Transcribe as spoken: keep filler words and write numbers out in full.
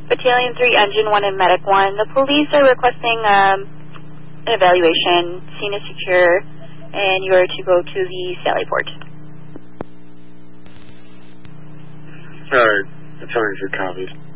Battalion three, Engine one, and Medic one. The police are requesting um, an evaluation. Scene is secure, and you are to go to the Sally Port. Alright, Battalion three copies.